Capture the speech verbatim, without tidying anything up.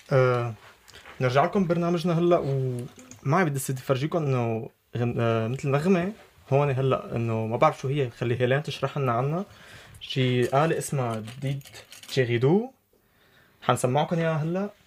آه، نرجع لكم برنامجنا هلا، ومعي بدي استدي فرجيكم انه غن... آه، مثل نغمة هون هلا، انه ما بعرف شو هي، خلي هيلين تشرح لنا عنها. شي آلة اسمها ديد تشيغيدو، حنسمعكم اياها هلا.